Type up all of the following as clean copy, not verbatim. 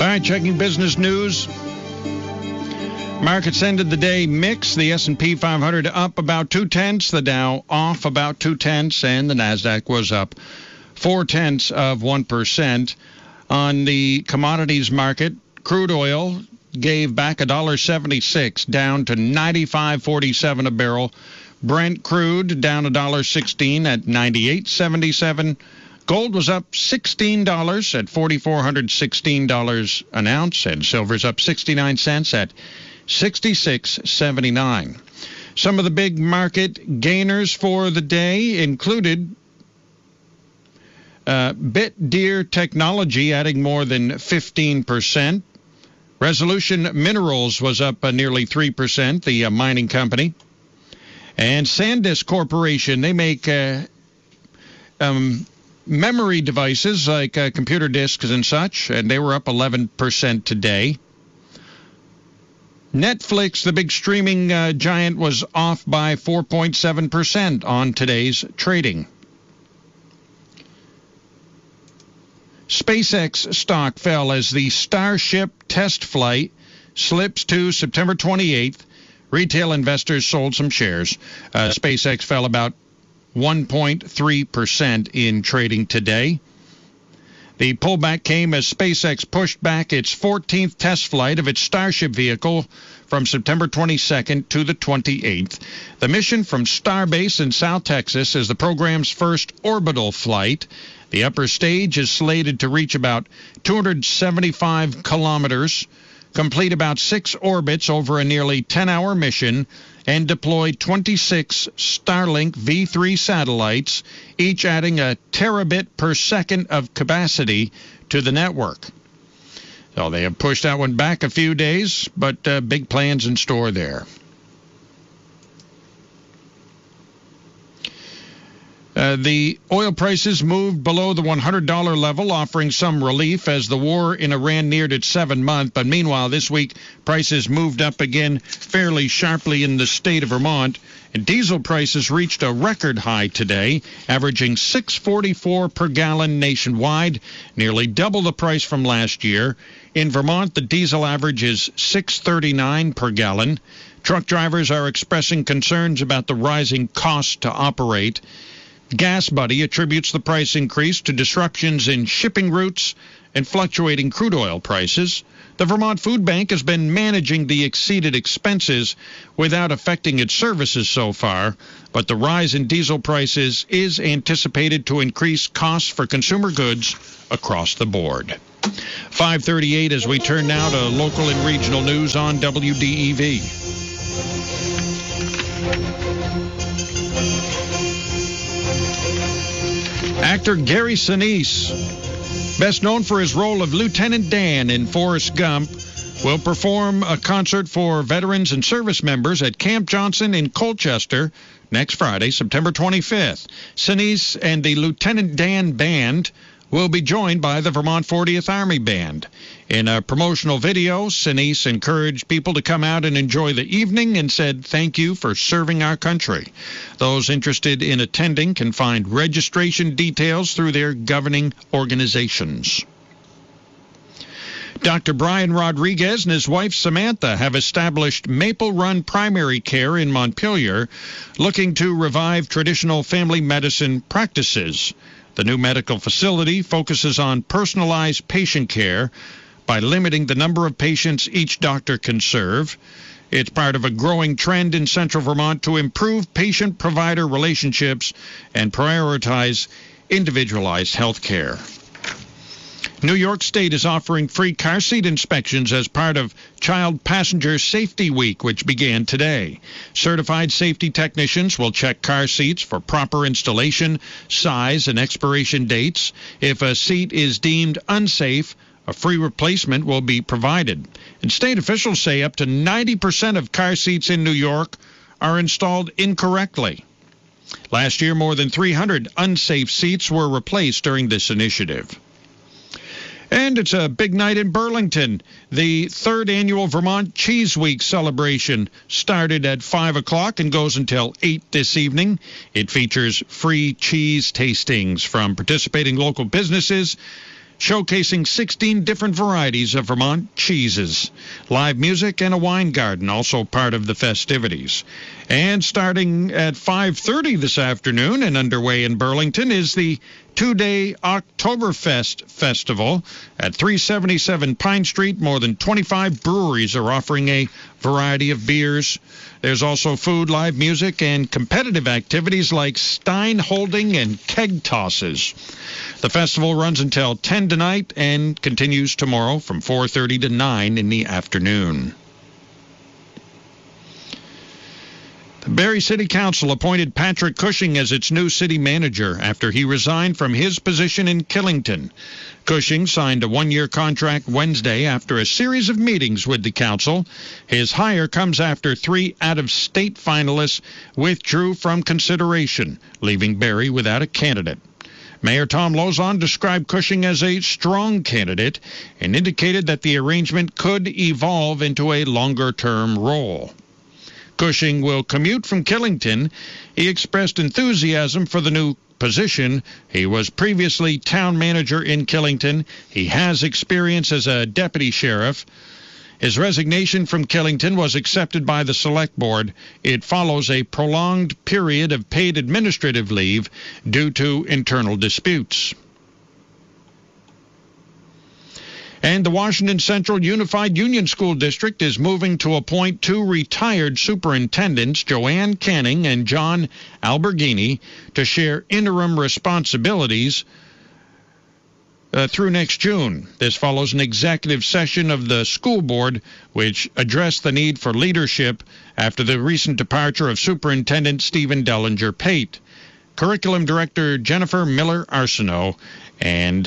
All right, checking business news. Markets ended the day mixed. The S&P 500 up about 0.2, the Dow off about 0.2, and the Nasdaq was up 0.4%. On the commodities market, crude oil gave back $1.76, down to $95.47 a barrel. Brent crude down $1.16 at $98.77. Gold was up $16 at $4,416 an ounce, and silver's up 69 cents at $66.79. Some of the big market gainers for the day included Bitdeer Technology adding more than 15%. Resolution Minerals was up nearly 3%, the mining company. And SanDisk Corporation, they make memory devices like computer disks and such, and they were up 11% today. Netflix, the big streaming giant, was off by 4.7% on today's trading. SpaceX stock fell as the Starship test flight slips to September 28th. Retail investors sold some shares. SpaceX fell about 1.3% in trading today. The pullback came as SpaceX pushed back its 14th test flight of its Starship vehicle from September 22nd to the 28th. The mission from Starbase in South Texas is the program's first orbital flight. The upper stage is slated to reach about 275 kilometers, complete about 6 orbits over a nearly 10-hour mission, and deploy 26 Starlink V3 satellites, each adding a terabit per second of capacity to the network. So they have pushed that one back a few days, but big plans in store there. The oil prices moved below the $100 level, offering some relief as the war in Iran neared its 7-month. But meanwhile, this week, prices moved up again fairly sharply in the state of Vermont. And diesel prices reached a record high today, averaging $6.44 per gallon nationwide, nearly double the price from last year. In Vermont, the diesel average is $6.39 per gallon. Truck drivers are expressing concerns about the rising cost to operate. GasBuddy attributes the price increase to disruptions in shipping routes and fluctuating crude oil prices. The Vermont Food Bank has been managing the exceeded expenses without affecting its services so far, but the rise in diesel prices is anticipated to increase costs for consumer goods across the board. 5:38 as we turn now to local and regional news on WDEV. Actor Gary Sinise, best known for his role of Lieutenant Dan in Forrest Gump, will perform a concert for veterans and service members at Camp Johnson in Colchester next Friday, September 25th. Sinise and the Lieutenant Dan Band will be joined by the Vermont 40th Army Band. In a promotional video, Sinise encouraged people to come out and enjoy the evening and said, "Thank you for serving our country." Those interested in attending can find registration details through their governing organizations. Dr. Brian Rodriguez and his wife Samantha have established Maple Run Primary Care in Montpelier, looking to revive traditional family medicine practices. The new medical facility focuses on personalized patient care by limiting the number of patients each doctor can serve. It's part of a growing trend in central Vermont to improve patient-provider relationships and prioritize individualized health care. New York State is offering free car seat inspections as part of Child Passenger Safety Week, which began today. Certified safety technicians will check car seats for proper installation, size, and expiration dates. If a seat is deemed unsafe, a free replacement will be provided. And state officials say up to 90% of car seats in New York are installed incorrectly. Last year, more than 300 unsafe seats were replaced during this initiative. And it's a big night in Burlington. The 3rd annual Vermont Cheese Week celebration started at 5 o'clock and goes until 8 this evening. It features free cheese tastings from participating local businesses. showcasing 16 different varieties of Vermont cheeses. Live music and a wine garden, also part of the festivities. And starting at 5:30 this afternoon and underway in Burlington is the two-day Oktoberfest Festival at 377 Pine Street. More than 25 breweries are offering a variety of beers. There's also food, live music, and competitive activities like stein holding and keg tosses. The festival runs until 10 tonight and continues tomorrow from 4:30 to 9 in the afternoon. The Barrie City Council appointed Patrick Cushing as its new city manager after he resigned from his position in Killington. Cushing signed a one-year contract Wednesday after a series of meetings with the council. His hire comes after 3 out-of-state finalists withdrew from consideration, leaving Barrie without a candidate. Mayor Tom Lauzon described Cushing as a strong candidate and indicated that the arrangement could evolve into a longer-term role. Cushing will commute from Killington. He expressed enthusiasm for the new position. He was previously town manager in Killington. He has experience as a deputy sheriff. His resignation from Killington was accepted by the Select Board. It follows a prolonged period of paid administrative leave due to internal disputes. And the Washington Central Unified Union School District is moving to appoint 2 retired superintendents, Joanne Canning and John Alberghini, to share interim responsibilities through next June. This follows an executive session of the school board, which addressed the need for leadership after the recent departure of Superintendent Stephen Dellinger-Pate. Curriculum Director Jennifer Miller-Arsenault and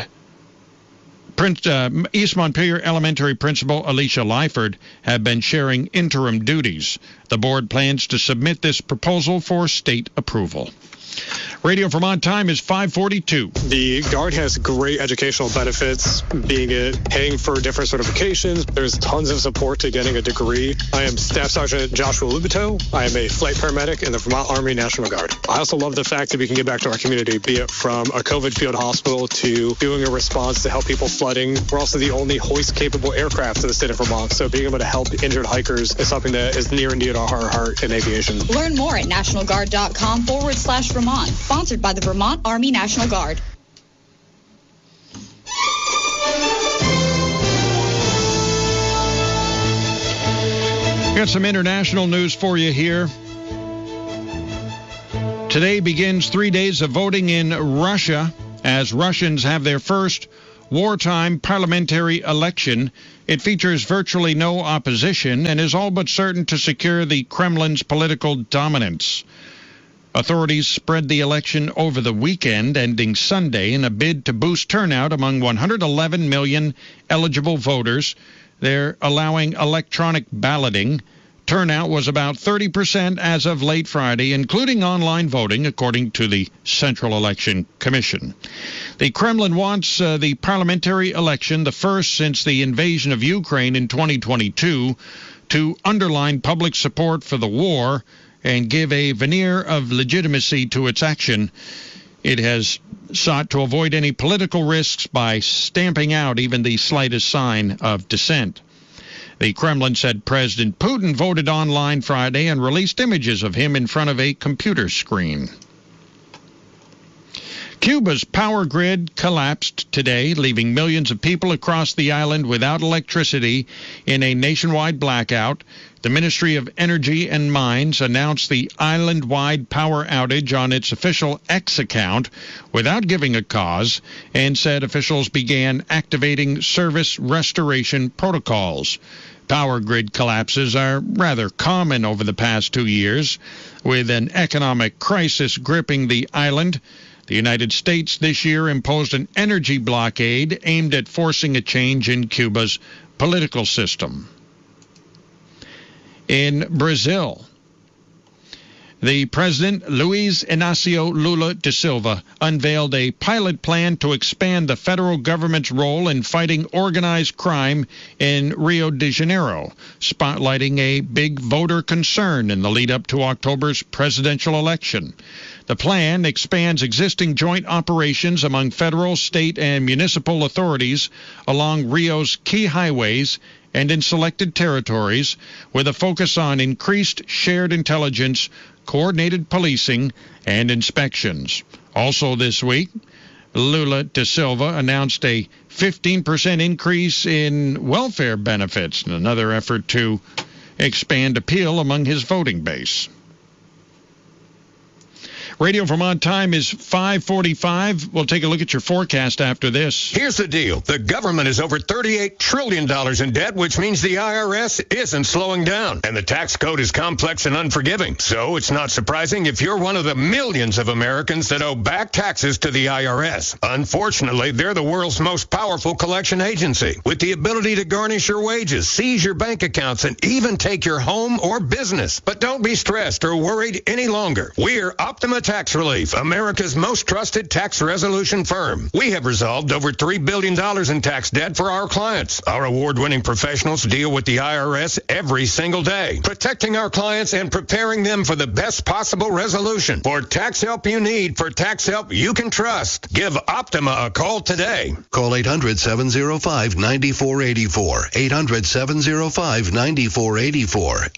East Montpelier Elementary Principal Alicia Lyford have been sharing interim duties. The board plans to submit this proposal for state approval. Radio Vermont time is 5:42. The Guard has great educational benefits, being it paying for different certifications. There's tons of support to getting a degree. I am Staff Sergeant Joshua Lubito. I am a flight paramedic in the Vermont Army National Guard. I also love the fact that we can give back to our community, be it from a COVID field hospital to doing a response to help people flooding. We're also the only hoist-capable aircraft in the state of Vermont, so being able to help injured hikers is something that is near and dear to our heart in aviation. Learn more at nationalguard.com/Vermont. Sponsored by the Vermont Army National Guard. Got some international news for you here. Today begins 3 days of voting in Russia as Russians have their first wartime parliamentary election. It features virtually no opposition and is all but certain to secure the Kremlin's political dominance. Authorities spread the election over the weekend, ending Sunday, in a bid to boost turnout among 111 million eligible voters. They're allowing electronic balloting. Turnout was about 30% as of late Friday, including online voting, according to the Central Election Commission. The Kremlin wants the parliamentary election, the first since the invasion of Ukraine in 2022, to underline public support for the war and give a veneer of legitimacy to its action. It has sought to avoid any political risks by stamping out even the slightest sign of dissent. The Kremlin said President Putin voted online Friday and released images of him in front of a computer screen. Cuba's power grid collapsed today, leaving millions of people across the island without electricity in a nationwide blackout. The Ministry of Energy and Mines announced the island-wide power outage on its official X account without giving a cause and said officials began activating service restoration protocols. Power grid collapses are rather common over the past 2 years, with an economic crisis gripping the island. The United States this year imposed an energy blockade aimed at forcing a change in Cuba's political system. In Brazil, The president, Luiz Inácio Lula da Silva, unveiled a pilot plan to expand the federal government's role in fighting organized crime in Rio de Janeiro, spotlighting a big voter concern in the lead-up to October's presidential election. The plan expands existing joint operations among federal, state, and municipal authorities along Rio's key highways and in selected territories, with a focus on increased shared intelligence, coordinated policing, and inspections. Also this week, Lula da Silva announced a 15% increase in welfare benefits, another effort to expand appeal among his voting base. Radio Vermont time is 5:45. We'll take a look at your forecast after this. Here's the deal. The government is over $38 trillion in debt, which means the IRS isn't slowing down. And the tax code is complex and unforgiving. So it's not surprising if you're one of the millions of Americans that owe back taxes to the IRS. Unfortunately, they're the world's most powerful collection agency, with the ability to garnish your wages, seize your bank accounts, and even take your home or business. But don't be stressed or worried any longer. We're Optima Tax Relief, America's most trusted tax resolution firm. We have resolved over $3 billion in tax debt for our clients. Our award-winning professionals deal with the IRS every single day, protecting our clients and preparing them for the best possible resolution. For tax help you need, for tax help you can trust, give Optima a call today. Call 800-705-9484. 800-705-9484.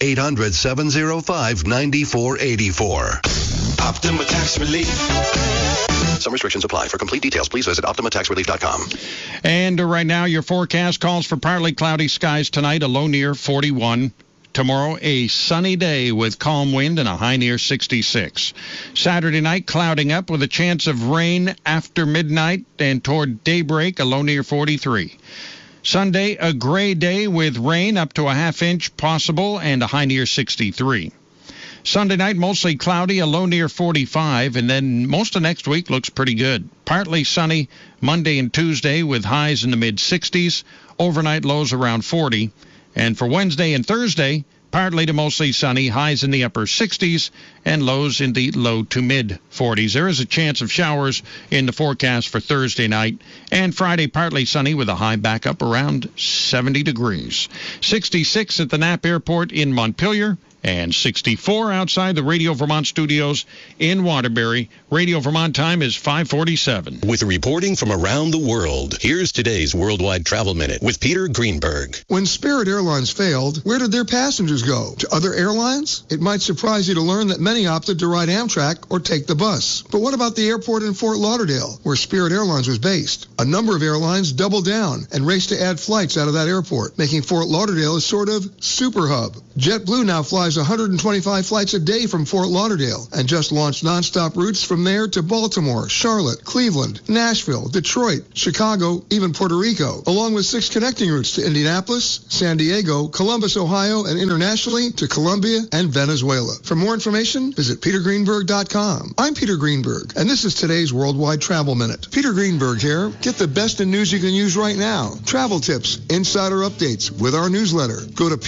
800-705-9484. Optima Tax Relief. Some restrictions apply. For complete details, please visit OptimaTaxRelief.com. And right now, your forecast calls for partly cloudy skies tonight, a low near 41. Tomorrow, a sunny day with calm wind and a high near 66. Saturday night, clouding up with a chance of rain after midnight and toward daybreak, a low near 43. Sunday, a gray day with rain up to a half-inch possible and a high near 63. Sunday night, mostly cloudy, a low near 45, and then most of next week looks pretty good. Partly sunny Monday and Tuesday with highs in the mid-60s, overnight lows around 40. And for Wednesday and Thursday, partly to mostly sunny, highs in the upper 60s and lows in the low to mid-40s. There is a chance of showers in the forecast for Thursday night, and Friday partly sunny with a high back up around 70 degrees. 66 at the Knapp Airport in Montpelier, and 64 outside the Radio Vermont studios in Waterbury. Radio Vermont time is 5:47. With reporting from around the world, here's today's Worldwide Travel Minute with Peter Greenberg. When Spirit Airlines failed, where did their passengers go? To other airlines? It might surprise you to learn that many opted to ride Amtrak or take the bus. But what about the airport in Fort Lauderdale, where Spirit Airlines was based? A number of airlines doubled down and raced to add flights out of that airport, making Fort Lauderdale a sort of super hub. JetBlue now flies 125 flights a day from Fort Lauderdale and just launched nonstop routes from there to Baltimore, Charlotte, Cleveland, Nashville, Detroit, Chicago, even Puerto Rico, along with 6 connecting routes to Indianapolis, San Diego, Columbus, Ohio, and internationally to Colombia and Venezuela. For more information, visit petergreenberg.com. I'm Peter Greenberg, and this is today's Worldwide Travel Minute. Peter Greenberg here. Get the best in news you can use right now. Travel tips, insider updates with our newsletter. Go to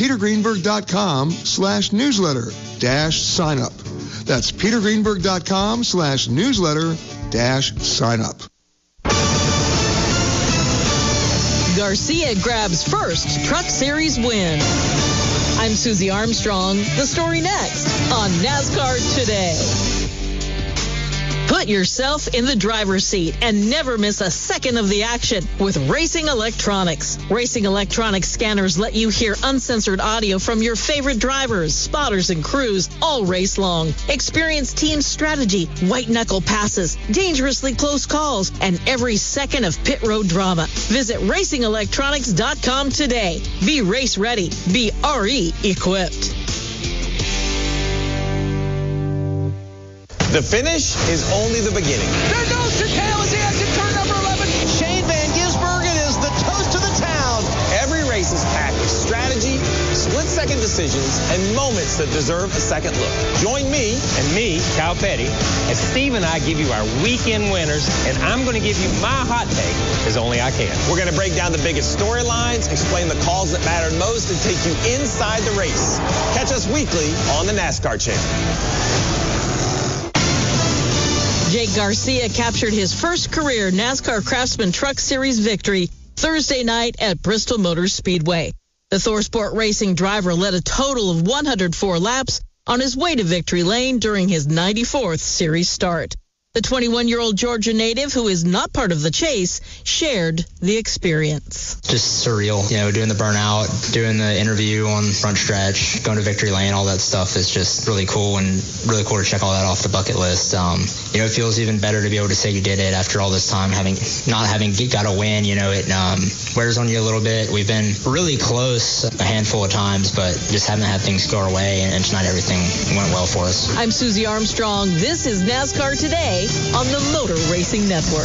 petergreenberg.com/newsletter-sign up. That's petergreenberg.com/newsletter-sign up. Garcia grabs first Truck Series win. I'm Susie Armstrong. The story next on NASCAR Today. Put yourself in the driver's seat and never miss a second of the action with Racing Electronics. Racing Electronics scanners let you hear uncensored audio from your favorite drivers, spotters, and crews all race long. Experience team strategy, white-knuckle passes, dangerously close calls, and every second of pit road drama. Visit RacingElectronics.com today. Be race ready. Be RE equipped. The finish is only the beginning. There goes Chicale as he exits turn number 11. Shane Van Gisbergen is the toast of the town. Every race is packed with strategy, split-second decisions, decisions and moments that deserve a second look. Join me and me, Kyle Petty, as Steve and I give you our weekend winners, and I'm going to give you my hot take as only I can. We're going to break down the biggest storylines, explain the calls that mattered most, and take you inside the race. Catch us weekly on the NASCAR Channel. Jake Garcia captured his first career NASCAR Craftsman Truck Series victory Thursday night at Bristol Motor Speedway. The ThorSport Racing driver led a total of 104 laps on his way to victory lane during his 94th series start. The 21-year-old Georgia native, who is not part of the chase, shared the experience. Just surreal, doing the burnout, doing the interview on front stretch, going to victory lane, all that stuff is just really cool and really cool to check all that off the bucket list. It feels even better to be able to say you did it after all this time, not having got a win. It wears on you a little bit. We've been really close a handful of times, but just haven't had things go our way, and tonight everything went well for us. I'm Susie Armstrong. This is NASCAR Today on the Motor Racing Network.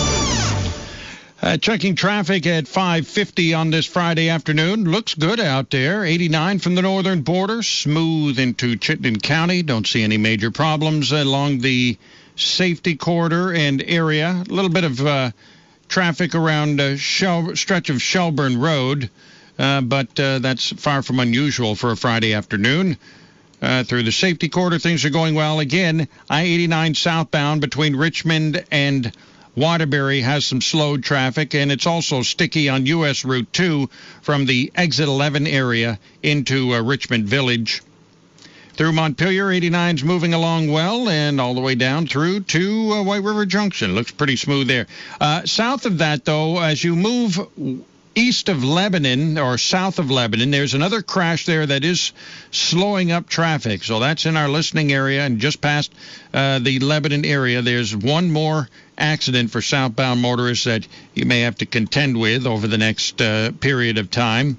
Checking traffic at 5:50 on this Friday afternoon. Looks good out there. 89 from the northern border, smooth into Chittenden County. Don't see any major problems along the safety corridor and area. A little bit of traffic around a stretch of Shelburne Road, but that's far from unusual for a Friday afternoon. Through the safety corridor, things are going well. Again, I-89 southbound between Richmond and Waterbury has some slowed traffic, and it's also sticky on U.S. Route 2 from the Exit 11 area into Richmond Village. Through Montpelier, 89's moving along well, and all the way down through to White River Junction. Looks pretty smooth there. South of that, though, as you move east of Lebanon or south of Lebanon, there's another crash there that is slowing up traffic. So that's in our listening area, and just past the Lebanon area, there's one more accident for southbound motorists that you may have to contend with over the next period of time.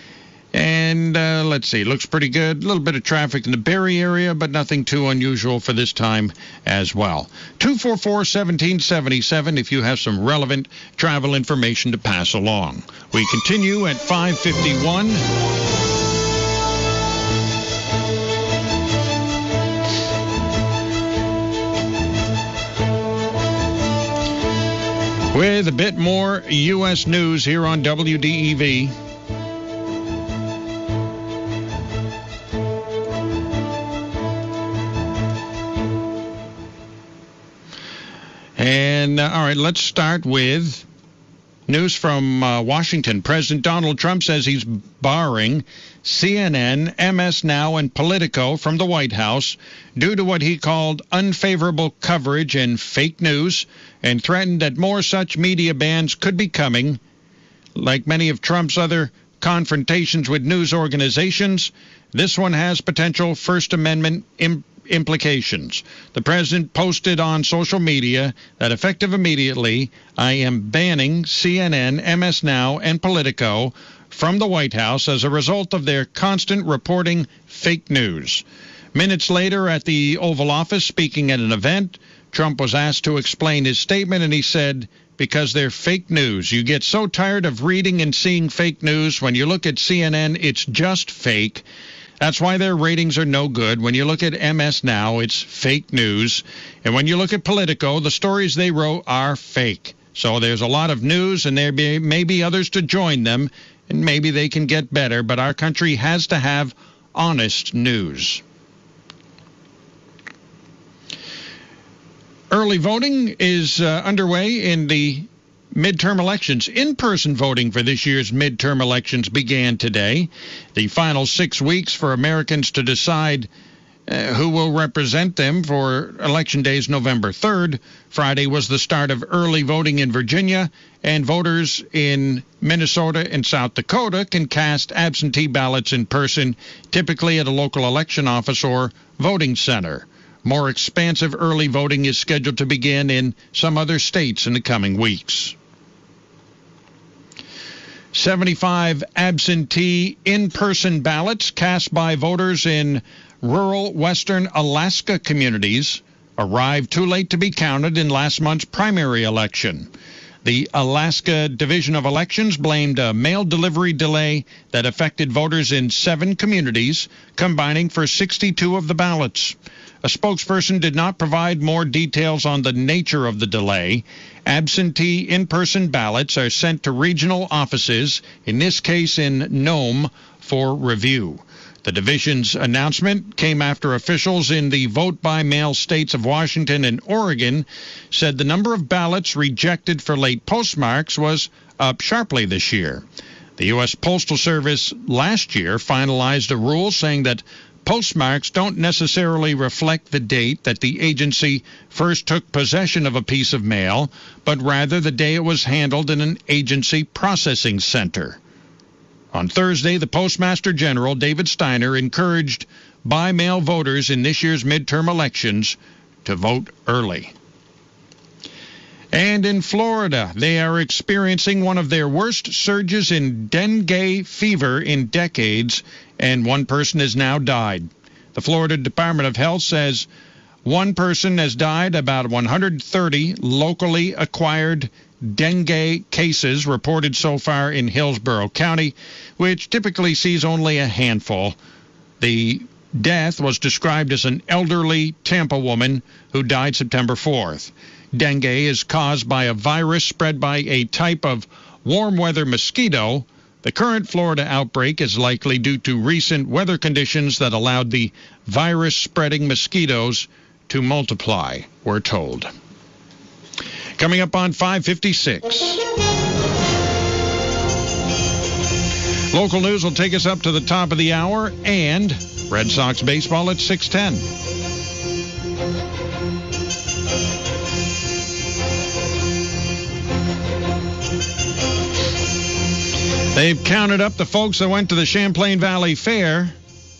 And let's see, looks pretty good. A little bit of traffic in the Barrie area, but nothing too unusual for this time as well. 244-1777 if you have some relevant travel information to pass along. We continue at 5:51. With a bit more U.S. news here on WDEV. And, all right, let's start with news from Washington. President Donald Trump says he's barring CNN, MS Now, and Politico from the White House due to what he called unfavorable coverage and fake news, and threatened that more such media bans could be coming. Like many of Trump's other confrontations with news organizations, this one has potential First Amendment implications. The president posted on social media that effective immediately, I am banning CNN, MS Now, and Politico from the White House as a result of their constant reporting fake news. Minutes later at the Oval Office, speaking at an event, Trump was asked to explain his statement, and he said, because they're fake news. You get so tired of reading and seeing fake news. When you look at CNN, it's just fake. That's why their ratings are no good. When you look at MS Now, it's fake news. And when you look at Politico, the stories they wrote are fake. So there's a lot of news, and there may be others to join them, and maybe they can get better. But our country has to have honest news. Early voting is underway in the midterm elections. In-person voting for this year's midterm elections began today. The final 6 weeks for Americans to decide who will represent them for Election Day's November 3rd. Friday was the start of early voting in Virginia, and voters in Minnesota and South Dakota can cast absentee ballots in person, typically at a local election office or voting center. More expansive early voting is scheduled to begin in some other states in the coming weeks. 75 absentee in-person ballots cast by voters in rural western Alaska communities arrived too late to be counted in last month's primary election. The Alaska Division of Elections blamed a mail delivery delay that affected voters in 7 communities, combining for 62 of the ballots. A spokesperson did not provide more details on the nature of the delay. Absentee in-person ballots are sent to regional offices, in this case in Nome, for review. The division's announcement came after officials in the vote-by-mail states of Washington and Oregon said the number of ballots rejected for late postmarks was up sharply this year. The U.S. Postal Service last year finalized a rule saying that postmarks don't necessarily reflect the date that the agency first took possession of a piece of mail, but rather the day it was handled in an agency processing center. On Thursday, the Postmaster General, David Steiner, encouraged by-mail voters in this year's midterm elections to vote early. And in Florida, they are experiencing one of their worst surges in dengue fever in decades, and one person has now died. The Florida Department of Health says one person has died. About 130 locally acquired dengue cases reported so far in Hillsborough County, which typically sees only a handful. The death was described as an elderly Tampa woman who died September 4th. Dengue is caused by a virus spread by a type of warm weather mosquito. The current Florida outbreak is likely due to recent weather conditions that allowed the virus-spreading mosquitoes to multiply, we're told. Coming up on 5:56. Local news will take us up to the top of the hour, and Red Sox baseball at 6:10. They've counted up the folks that went to the Champlain Valley Fair.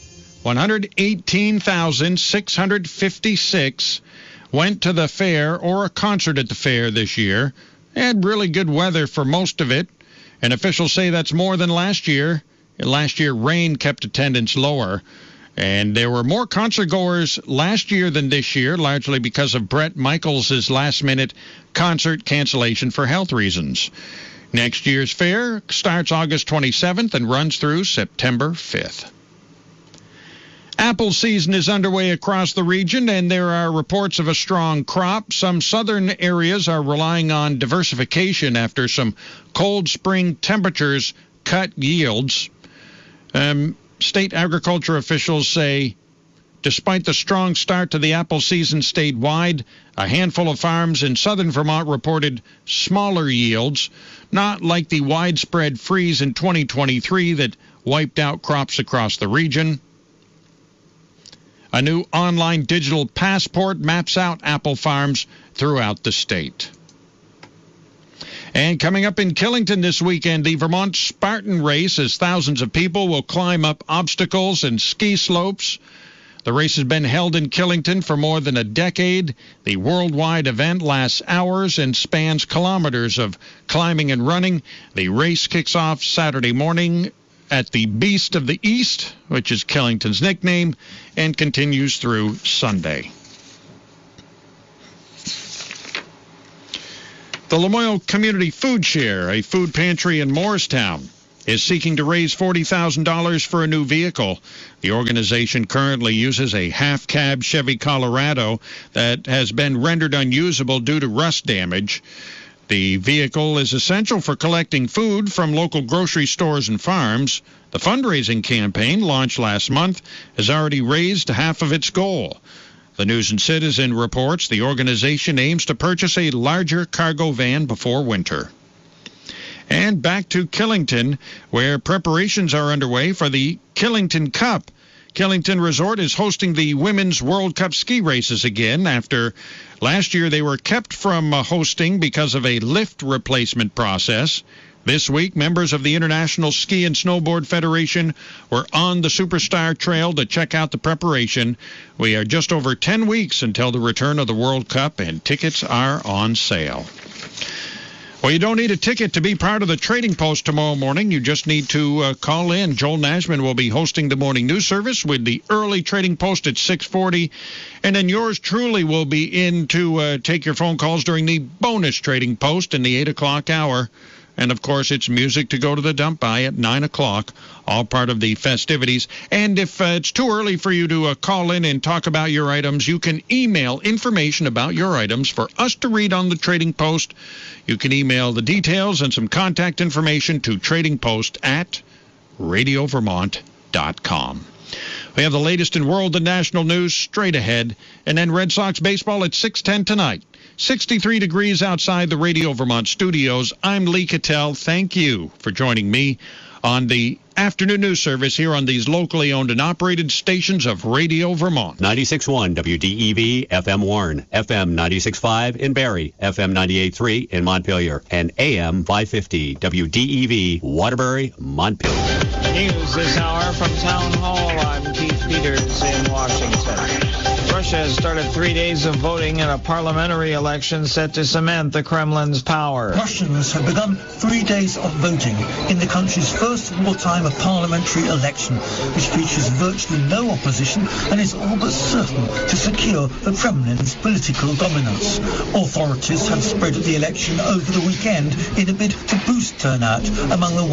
118,656 went to the fair or a concert at the fair this year. They had really good weather for most of it, and officials say that's more than last year. Last year, rain kept attendance lower, and there were more concert-goers last year than this year, largely because of Bret Michaels' last-minute concert cancellation for health reasons. Next year's fair starts August 27th and runs through September 5th. Apple season is underway across the region, and there are reports of a strong crop. Some southern areas are relying on diversification after some cold spring temperatures cut yields. State agriculture officials say despite the strong start to the apple season statewide, a handful of farms in southern Vermont reported smaller yields, not like the widespread freeze in 2023 that wiped out crops across the region. A new online digital passport maps out apple farms throughout the state. And coming up in Killington this weekend, the Vermont Spartan Race, as thousands of people will climb up obstacles and ski slopes. The race has been held in Killington for more than a decade. The worldwide event lasts hours and spans kilometers of climbing and running. The race kicks off Saturday morning at the Beast of the East, which is Killington's nickname, and continues through Sunday. The Lamoille Community Food Share, a food pantry in Morristown, is seeking to raise $40,000 for a new vehicle. The organization currently uses a half-cab Chevy Colorado that has been rendered unusable due to rust damage. The vehicle is essential for collecting food from local grocery stores and farms. The fundraising campaign, launched last month, has already raised half of its goal. The News and Citizen reports the organization aims to purchase a larger cargo van before winter. And back to Killington, where preparations are underway for the Killington Cup. Killington Resort is hosting the Women's World Cup ski races again after last year they were kept from hosting because of a lift replacement process. This week, members of the International Ski and Snowboard Federation were on the Superstar Trail to check out the preparation. We are just over 10 weeks until the return of the World Cup, and tickets are on sale. Well, you don't need a ticket to be part of the Trading Post tomorrow morning. You just need to call in. Joel Nashman will be hosting the morning news service with the early Trading Post at 6:40. And then yours truly will be in to take your phone calls during the bonus Trading Post in the 8 o'clock hour. And, of course, it's music to go to the dump by at 9 o'clock, all part of the festivities. And if it's too early for you to call in and talk about your items, you can email information about your items for us to read on the Trading Post. You can email the details and some contact information to tradingpost@radiovermont.com. We have the latest in world and national news straight ahead, and then Red Sox baseball at 6:10 tonight. 63 degrees outside the Radio Vermont studios. I'm Lee Cattell. Thank you for joining me on the afternoon news service here on these locally owned and operated stations of Radio Vermont. 96.1 WDEV, FM Warren, FM 96.5 in Barrie, FM 98.3 in Montpelier, and AM 550 WDEV, Waterbury, Montpelier. News this hour from Town Hall. I'm Keith Peters in Washington. Russia has started 3 days of voting in a parliamentary election set to cement the Kremlin's power. Russians have begun 3 days of voting in the country's first wartime parliamentary election, which features virtually no opposition and is all but certain to secure the Kremlin's political dominance. Authorities have spread the election over the weekend in a bid to boost turnout among the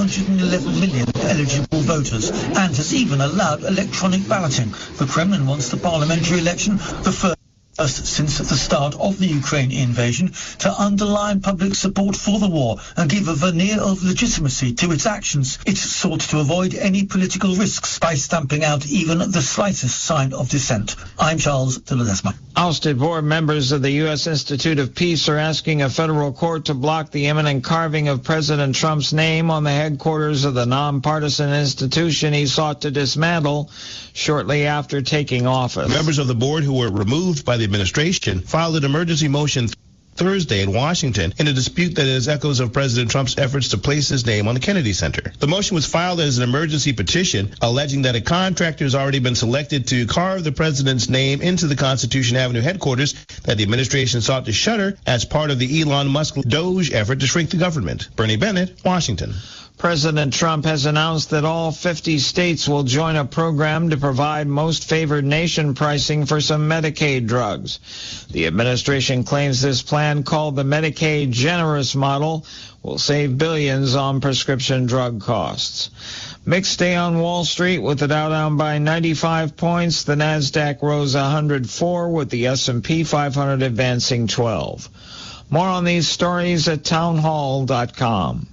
111 million eligible voters, and has even allowed electronic balloting. The Kremlin wants the parliamentary election, the first since the start of the Ukraine invasion, to underline public support for the war and give a veneer of legitimacy to its actions. It sought to avoid any political risks by stamping out even the slightest sign of dissent. I'm Charles de Ledesma. Ousted board members of the U.S. Institute of Peace are asking a federal court to block the imminent carving of President Trump's name on the headquarters of the nonpartisan institution he sought to dismantle shortly after taking office. Members of the board who were removed by the administration filed an emergency motion Thursday in Washington in a dispute that is echoes of President Trump's efforts to place his name on the Kennedy Center. The motion was filed as an emergency petition alleging that a contractor has already been selected to carve the president's name into the Constitution Avenue headquarters that the administration sought to shutter as part of the Elon Musk Doge effort to shrink the government. Bernie Bennett, Washington. President Trump has announced that all 50 states will join a program to provide most favored nation pricing for some Medicaid drugs. The administration claims this plan, called the Medicaid Generous Model, will save billions on prescription drug costs. Mixed day on Wall Street with the Dow down by 95 points. The Nasdaq rose 104 with the S&P 500 advancing 12. More on these stories at townhall.com.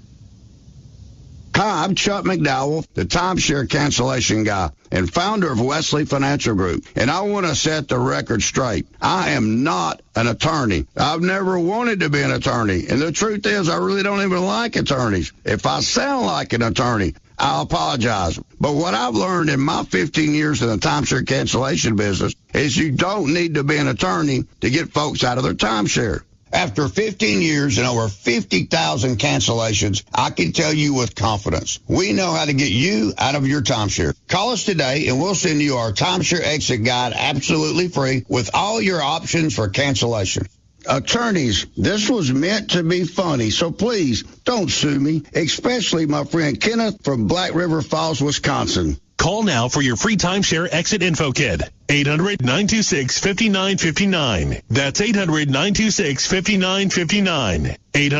Hi, I'm Chuck McDowell, the timeshare cancellation guy and founder of Wesley Financial Group, and I want to set the record straight. I am not an attorney. I've never wanted to be an attorney, and the truth is I really don't even like attorneys. If I sound like an attorney, I apologize. But what I've learned in my 15 years in the timeshare cancellation business is you don't need to be an attorney to get folks out of their timeshare. After 15 years and over 50,000 cancellations, I can tell you with confidence, we know how to get you out of your timeshare. Call us today and we'll send you our timeshare exit guide absolutely free with all your options for cancellation. Attorneys, this was meant to be funny, so please don't sue me, especially my friend Kenneth from Black River Falls, Wisconsin. Call now for your free timeshare exit info kit. 800-926-5959. That's 800-926-5959.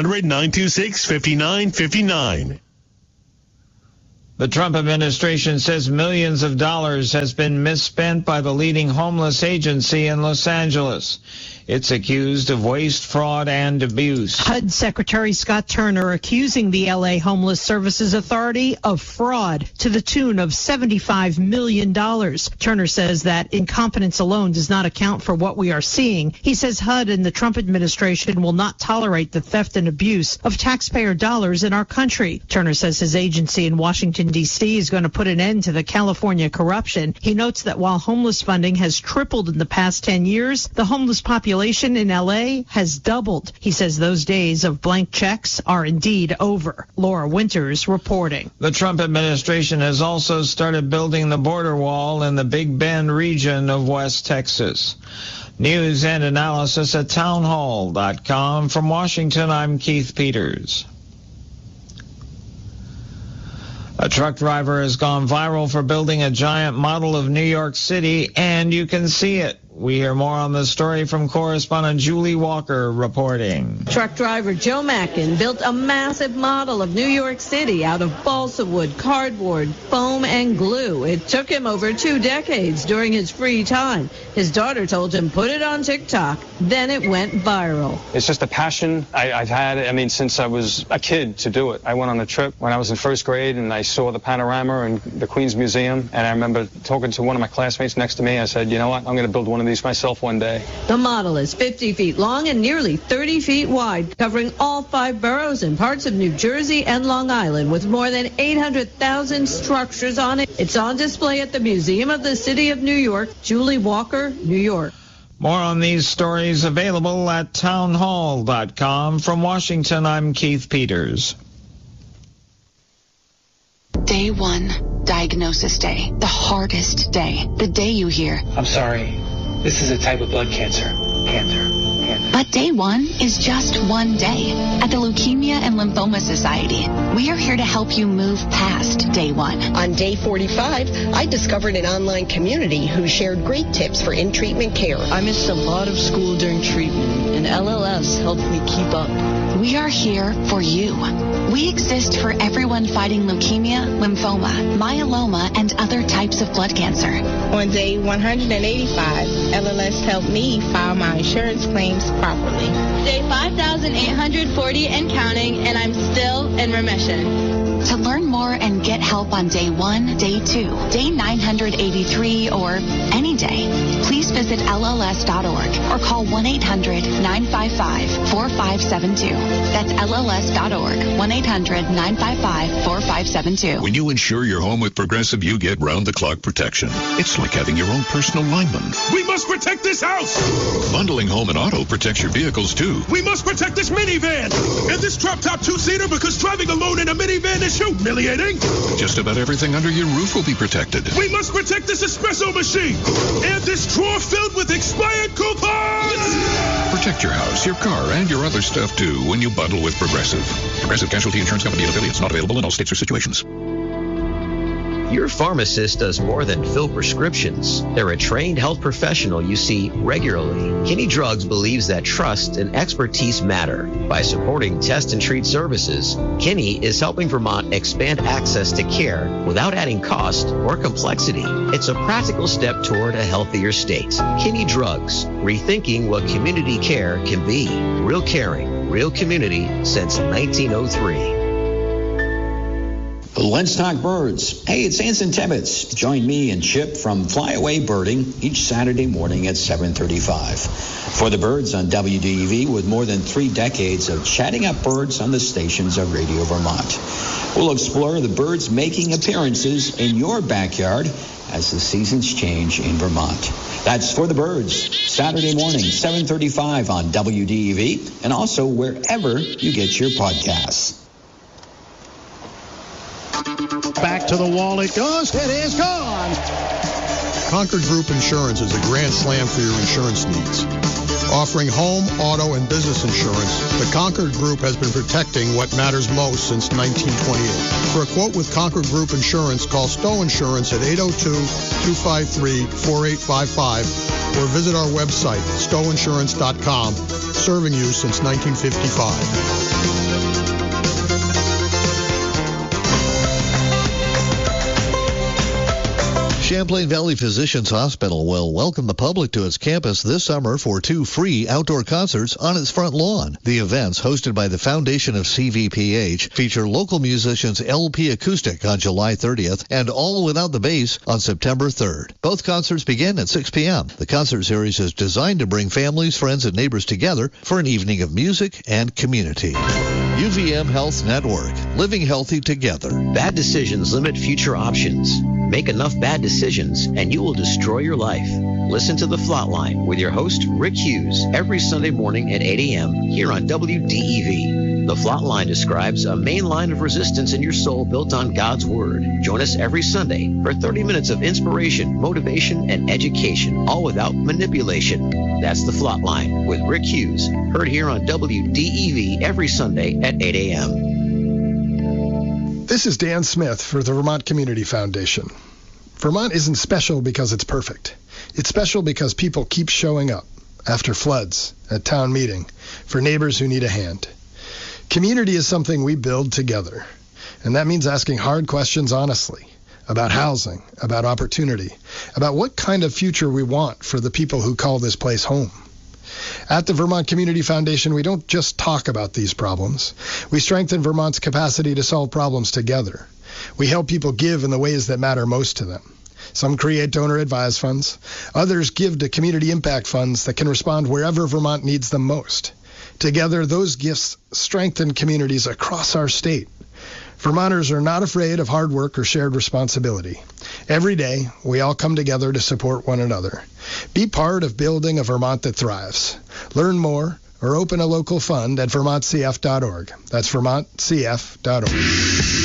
800-926-5959. The Trump administration says millions of dollars has been misspent by the leading homeless agency in Los Angeles. It's accused of waste, fraud, and abuse. HUD Secretary Scott Turner accusing the L.A. Homeless Services Authority of fraud to the tune of $75 million. Turner says that incompetence alone does not account for what we are seeing. He says HUD and the Trump administration will not tolerate the theft and abuse of taxpayer dollars in our country. Turner says his agency in Washington, D.C. is going to put an end to the California corruption. He notes that while homeless funding has tripled in the past 10 years, the homeless population in L.A. has doubled. He says those days of blank checks are indeed over. Laura Winters reporting. The Trump administration has also started building the border wall in the Big Bend region of West Texas. News and analysis at townhall.com. From Washington, I'm Keith Peters. A truck driver has gone viral for building a giant model of New York City, and you can see it. We hear more on the story from correspondent Julie Walker reporting. Truck driver Joe Mackin built a massive model of New York City out of balsa wood, cardboard, foam, and glue. It took him over 2 decades during his free time. His daughter told him put it on TikTok. Then it went viral. It's just a passion I've had, since I was a kid to do it. I went on a trip when I was in first grade, and I saw the panorama and the Queens Museum, and I remember talking to one of my classmates next to me. I said, you know what, I'm going to build one of these myself one day. The model is 50 feet long and nearly 30 feet wide, covering all 5 boroughs and parts of New Jersey and Long Island, with more than 800,000 structures on it. It's on display at the Museum of the City of New York. Julie Walker, New York. More on these stories available at townhall.com. From Washington, I'm Keith Peters. Day 1, diagnosis day. The hardest day. The day you hear, I'm sorry, this is a type of blood cancer. But day 1 is just one day. At the Leukemia and Lymphoma Society, we are here to help you move past day 1. On day 45, I discovered an online community who shared great tips for in-treatment care. I missed a lot of school during treatment, and LLS helped me keep up. We are here for you. We exist for everyone fighting leukemia, lymphoma, myeloma, and other types of blood cancer. On day 185, LLS helped me file my insurance claims properly. Day 5,840 and counting, and I'm still in remission. To learn more and get help on day 1, day 2, day 983, or any day, please visit LLS.org or call 1-800-955-4572. That's LLS.org, 1-800-955-4572. When you insure your home with Progressive, you get round-the-clock protection. It's like having your own personal lineman. We must protect this house! Bundling home and auto protects your vehicles, too. We must protect this minivan! And this drop-top 2-seater, because driving alone in a minivan is humiliating! Just about everything under your roof will be protected. We must protect this espresso machine! And this drawer filled with expired coupons! Protect your house, your car, and your other stuff, too, when you bundle with Progressive. Progressive Casualty Insurance Company and affiliates, not available in all states or situations. Your pharmacist does more than fill prescriptions. They're a trained health professional you see regularly. Kinney Drugs believes that trust and expertise matter. By supporting test and treat services, Kinney is helping Vermont expand access to care without adding cost or complexity. It's a practical step toward a healthier state. Kinney Drugs, rethinking what community care can be. Real caring, real community since 1903. Let's talk birds. Hey, it's Anson Tibbetts. Join me and Chip from Flyaway Birding each Saturday morning at 7:35. For the birds on WDEV, with more than 3 decades of chatting up birds on the stations of Radio Vermont. We'll explore the birds making appearances in your backyard as the seasons change in Vermont. That's For the Birds, Saturday morning, 7:35 on WDEV, and also wherever you get your podcasts. Back to the wall it goes. It is gone. Concord Group Insurance is a grand slam for your insurance needs. Offering home, auto, and business insurance, the Concord Group has been protecting what matters most since 1928. For a quote with Concord Group Insurance, call Stowe Insurance at 802-253-4855 or visit our website, stoweinsurance.com, serving you since 1955. Champlain Valley Physicians Hospital will welcome the public to its campus this summer for 2 free outdoor concerts on its front lawn. The events, hosted by the Foundation of CVPH, feature local musicians LP Acoustic on July 30th and All Without the Bass on September 3rd. Both concerts begin at 6 p.m. The concert series is designed to bring families, friends, and neighbors together for an evening of music and community. UVM Health Network, living healthy together. Bad decisions limit future options. Make enough bad decisions and you will destroy your life. Listen to The Flatline with your host, Rick Hughes, every Sunday morning at 8 a.m. here on WDEV. The Flot Line describes a main line of resistance in your soul built on God's Word. Join us every Sunday for 30 minutes of inspiration, motivation, and education, all without manipulation. That's The Flot Line with Rick Hughes, heard here on WDEV every Sunday at 8 a.m. This is Dan Smith for the Vermont Community Foundation. Vermont isn't special because it's perfect. It's special because people keep showing up after floods, at town meeting, for neighbors who need a hand. Community is something we build together, and that means asking hard questions honestly about housing, about opportunity, about what kind of future we want for the people who call this place home. At the Vermont Community Foundation, we don't just talk about these problems. We strengthen Vermont's capacity to solve problems together. We help people give in the ways that matter most to them. Some create donor-advised funds. Others give to community impact funds that can respond wherever Vermont needs them most. Together, those gifts strengthen communities across our state. Vermonters are not afraid of hard work or shared responsibility. Every day, we all come together to support one another. Be part of building a Vermont that thrives. Learn more or open a local fund at vermontcf.org. That's vermontcf.org.